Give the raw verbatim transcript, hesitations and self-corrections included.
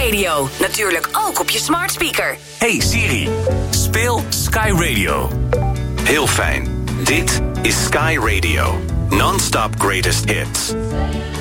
Radio. Natuurlijk ook op je smart speaker. Hey Siri, speel Sky Radio. Heel fijn. Dit is Sky Radio. Non-stop greatest hits.